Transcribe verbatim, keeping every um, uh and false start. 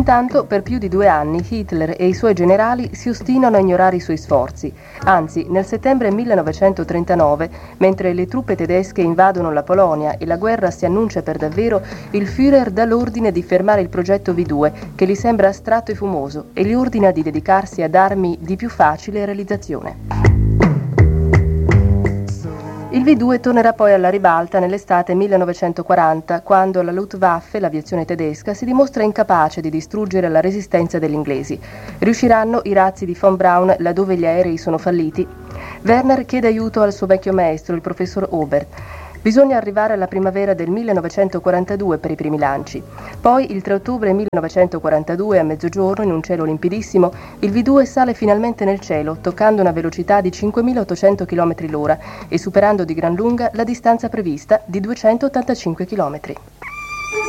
Intanto, per più di due anni, Hitler e i suoi generali si ostinano a ignorare i suoi sforzi. Anzi, nel settembre millenovecentotrentanove, mentre le truppe tedesche invadono la Polonia e la guerra si annuncia per davvero, il Führer dà l'ordine di fermare il progetto V due, che gli sembra astratto e fumoso, e gli ordina di dedicarsi ad armi di più facile realizzazione. Il V due tornerà poi alla ribalta nell'estate millenovecentoquaranta, quando la Luftwaffe, l'aviazione tedesca, si dimostra incapace di distruggere la resistenza degli inglesi. Riusciranno i razzi di von Braun laddove gli aerei sono falliti? Werner chiede aiuto al suo vecchio maestro, il professor Obert. Bisogna arrivare alla primavera del millenovecentoquarantadue per i primi lanci. Poi, il tre ottobre millenovecentoquarantadue, a mezzogiorno, in un cielo limpidissimo, il V due sale finalmente nel cielo, toccando una velocità di cinquemilaottocento chilometri l'ora e superando di gran lunga la distanza prevista di duecentottantacinque chilometri.